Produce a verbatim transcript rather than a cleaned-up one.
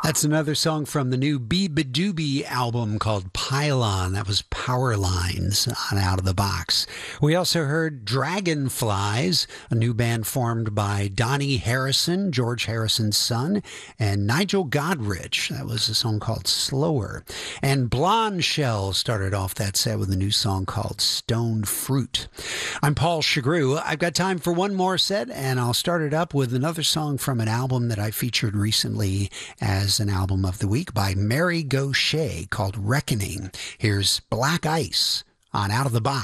That's another song from the new Beabadoobee album called Pylon. That was Power Lines on Out of the Box. We also heard Dragonflies, a new band formed by Donnie Harrison, George Harrison's son, and Nigel Godrich. That was a song called Slower. And Blonde Shell started off that set with a new song called Stone Fruit. I'm Paul Chagru. I've got time for one more set, and I'll start it up with another song from an album that I featured recently as an album of the week by Mary Gauthier called Reckoning. Here's Black Ice on Out of the Box.